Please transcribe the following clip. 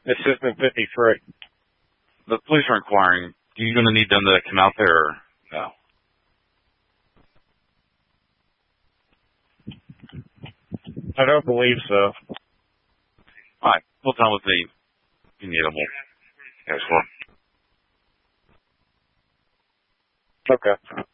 Assistant 53. The police are inquiring. Are you going to need them to come out there or no? I don't believe so. All right. We'll tell them if you need them. Yes, well. Okay.